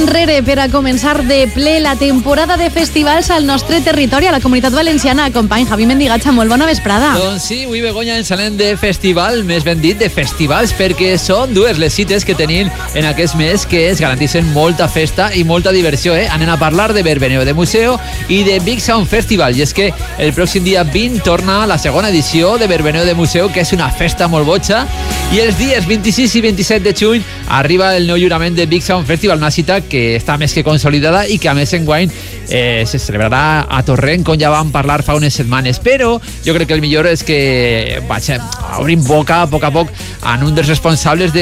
enrere per a començar de ple la temporada de festivals al nostre territori, a la Comunitat Valenciana. Company Javi Mendigatxa, molt bona vesprada. Doncs sí, avui, Begoña, ens anem de festival, més ben dit, de festivals, perquè són dues les cites que tenim en aquest mes que es garanteixen molta festa i molta diversió. Anem a parlar de Verbeneo de Museo i de Big Sound Festival, i és que el pròxim dia 20 torna la segona edició de Verbeneo de Museo, que és una festa molt boja, i els dies 26 i 27 de juny arriba el nou lliurament de Big Sound Festival, una cita que està més que consolidada i que a més enguany se celebrarà a Torrent, com ja vam parlar fa unes setmanes, però jo crec que el millor és que obrim boca a poc en un dels responsables